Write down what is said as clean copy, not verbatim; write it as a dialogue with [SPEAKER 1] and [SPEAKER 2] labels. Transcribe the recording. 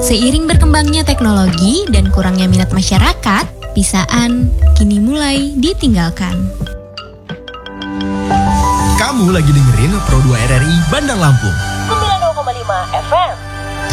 [SPEAKER 1] Seiring berkembangnya teknologi dan kurangnya minat masyarakat, pisaan kini mulai ditinggalkan.
[SPEAKER 2] Kamu lagi dengerin Pro 2 RRI Bandar Lampung
[SPEAKER 3] 92,5 FM.